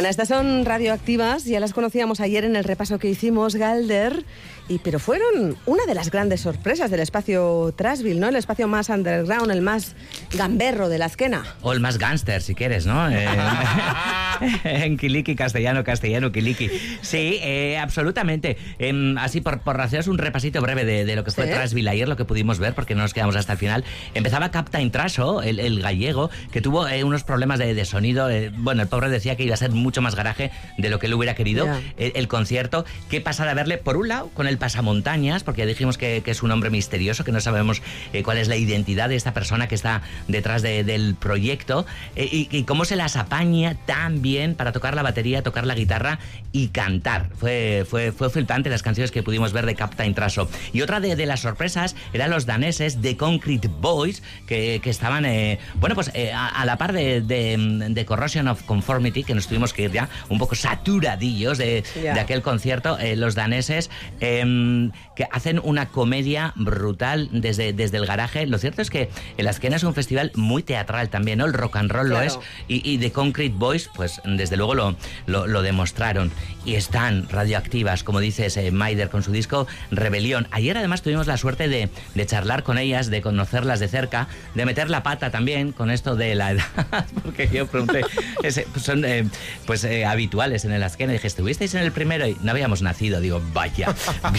Bueno, estas son radioactivas, ya las conocíamos ayer en el repaso que hicimos, Galder, pero fueron una de las grandes sorpresas del espacio Trashville, ¿no? El espacio más underground, el más gamberro de la esquena. O el más gángster, si quieres, ¿no? En Kiliki, castellano, Kiliki. Sí, absolutamente. Así, por haceros un repasito breve de lo que fue Trashville ayer, lo que pudimos ver, porque no nos quedamos hasta el final. Empezaba Captain Trasho, el gallego, que tuvo unos problemas de sonido. Bueno, el pobre decía que iba a ser mucho más garaje de lo que él hubiera querido. El concierto. Qué pasada a verle, por un lado, con el pasamontañas, porque ya dijimos que es un hombre misterioso, que no sabemos cuál es la identidad de esta persona que está detrás del proyecto, y cómo se las apaña tan bien para tocar la batería, tocar la guitarra y cantar. Fue flipante las canciones que pudimos ver de Captain Trasho. Y otra de las sorpresas eran los daneses de Concrete Boys, que estaban a la par de Corrosion of Conformity, que nos tuvimos que ir ya un poco saturadillos de aquel concierto. Los daneses que hacen una comedia brutal desde el garaje. Lo cierto es que en la esquena es un festival muy teatral también, ¿no? El rock and roll lo es, y The Concrete Boys, pues desde luego lo demostraron. Y están radioactivas, como dices, Maider, con su disco Rebelión. Ayer además tuvimos la suerte de charlar con ellas, de conocerlas de cerca, de meter la pata también con esto de la edad, porque yo pregunté, son habituales en la esquena. Dije, ¿estuvisteis en el primero? Y no habíamos nacido. Digo, vaya.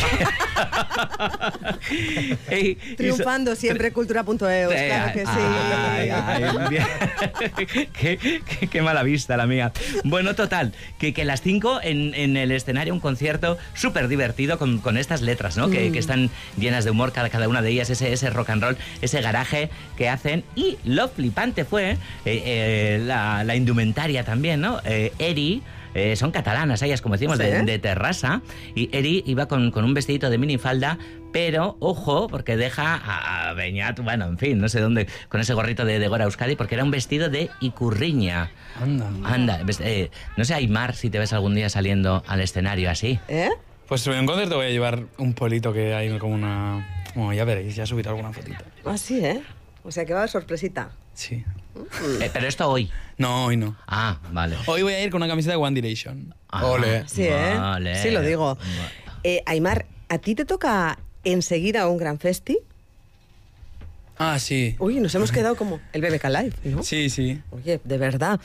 Triunfando siempre Cultura.eu, claro que sí. Qué mala vista la mía. Bueno, total, que las 5 en el escenario, un concierto súper divertido con estas letras, ¿no? Que están llenas de humor, cada una de ellas, ese rock and roll, ese garaje que hacen. Y lo flipante fue la indumentaria también, ¿no? Eri, son catalanas ellas, como decimos, de Terrassa, y Eri iba con un vestidito de minifalda, pero ojo, porque deja a Beñat, bueno, en fin, no sé dónde, con ese gorrito de Gora Euskadi, porque era un vestido de Icurriña. Anda. No sé, Aymar, si te ves algún día saliendo al escenario así. Pues en un concierto voy a llevar un polito que hay como una... Bueno, ya veréis, ya subiré alguna fotita. Ah, sí, O sea que va a haber sorpresita. Sí. Pero esto hoy. No, hoy no. Ah, vale. Hoy voy a ir con una camiseta de One Direction. Ole. Sí, vale. Sí, lo digo. Aymar, ¿a ti te toca enseguida un gran festi? Ah, sí. Uy, nos hemos quedado como el BBK Live, ¿no? Sí, sí. Oye, de verdad.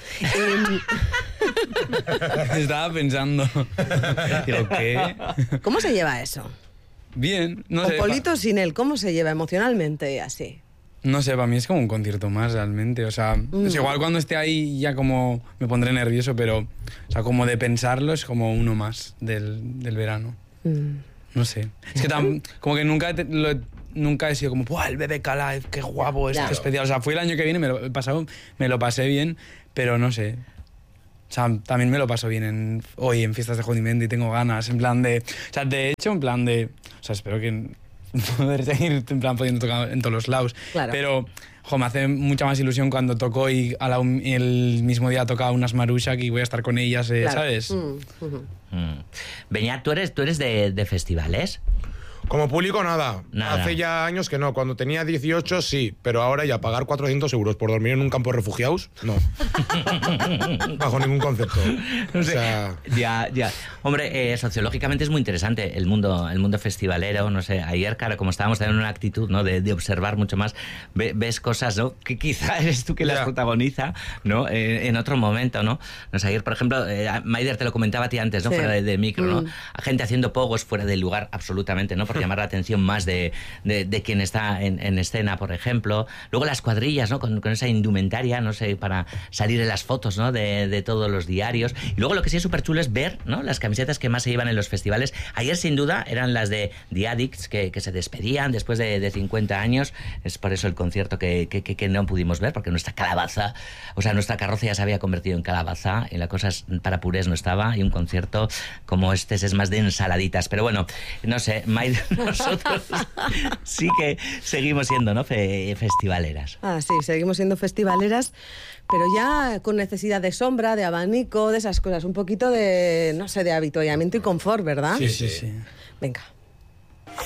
Estaba pensando. Digo, ¿qué? ¿Cómo se lleva eso? Bien, no Con sé. Polito, sin él, ¿cómo se lleva emocionalmente así? No sé, para mí es como un concierto más realmente. O sea, es igual cuando esté ahí ya como me pondré nervioso, pero o sea, como de pensarlo es como uno más del verano. No sé. Es que como que nunca he sido como, ¡buah, el BBK Live, qué guapo, este especial! O sea, fue el año que viene, me lo pasé bien, pero no sé. O sea, también me lo paso bien hoy en fiestas de Jodimendi y tengo ganas, en plan de... O sea, de hecho, en plan de... O sea, espero que poder seguir en plan pudiendo tocar en todos los lados. Claro. Pero, me hace mucha más ilusión cuando toco y el mismo día toca unas Marushak y voy a estar con ellas, ¿sabes? Beñat, ¿tú eres de festivales? Como público, nada. Hace ya años que no. Cuando tenía 18, sí. Pero ahora ya pagar 400 euros por dormir en un campo de refugiados, no. Bajo ningún concepto. O sea... Ya. Hombre, sociológicamente es muy interesante el mundo festivalero. No sé, ayer, claro, como estábamos teniendo una actitud, ¿no? de observar mucho más, ves cosas, ¿no? Que quizá eres tú que las protagoniza, ¿no? En otro momento, ¿no? No sé, ayer, por ejemplo, Maider te lo comentaba a ti antes, ¿no? Sí. Fuera de micro, ¿no? A gente haciendo pogos fuera del lugar, absolutamente, ¿no? Por llamar la atención más de quien está en escena, por ejemplo. Luego las cuadrillas, ¿no? Con esa indumentaria, no sé, para salir en las fotos, ¿no? De todos los diarios. Y luego lo que sí es súper chulo es ver, ¿no? Las camisetas que más se llevan en los festivales. Ayer, sin duda, eran las de The Addicts, que se despedían después de 50 años. Es por eso el concierto que no pudimos ver, porque nuestra calabaza, o sea, nuestra carroza ya se había convertido en calabaza, y la cosa para purés no estaba, y un concierto como este es más de ensaladitas. Pero bueno, no sé, nosotros sí que seguimos siendo, ¿no? Festivaleras. Ah, sí, seguimos siendo festivaleras, pero ya con necesidad de sombra, de abanico, de esas cosas, un poquito de, no sé, de avituallamiento y confort, ¿verdad? Sí. Venga.